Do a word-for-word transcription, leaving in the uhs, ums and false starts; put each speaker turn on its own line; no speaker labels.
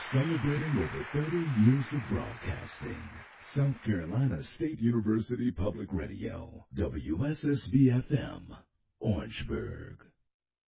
Celebrating over thirty years of broadcasting. South Carolina State University Public Radio, W S S B F M, Orangeburg.